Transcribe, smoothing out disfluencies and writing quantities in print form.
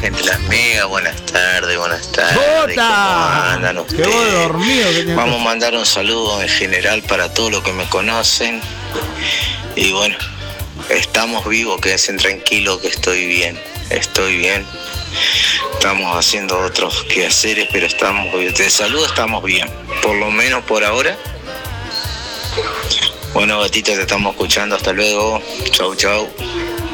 gente de las Mega, buenas tardes. ¡Bota! ¿Cómo andan ustedes? ¡Qué vos dormido que tenés. Vamos a mandar un saludo en general para todos los que me conocen. Y bueno, estamos vivos, quédense tranquilos que estoy bien. Estamos haciendo otros quehaceres, pero estamos bien. De salud estamos bien, por lo menos por ahora. Bueno, gatito, te estamos escuchando. Hasta luego. Chau.